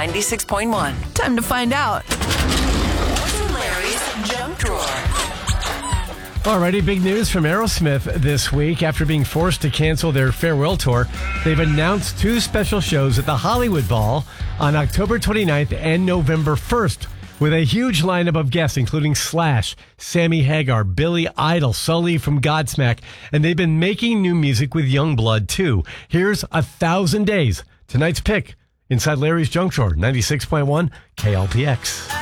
96.1. Time to find out. What's in Larry's junk drawer? Alrighty, big news from Aerosmith this week. After being forced to cancel their farewell tour, they've announced 2 special shows at the Hollywood Bowl on October 29th and November 1st, with a huge lineup of guests, including Slash, Sammy Hagar, Billy Idol, Sully from Godsmack, and they've been making new music with Youngblood, too. Here's 1,000 Days, tonight's pick, inside Larry's Junk Drawer, 96.1 KLPX.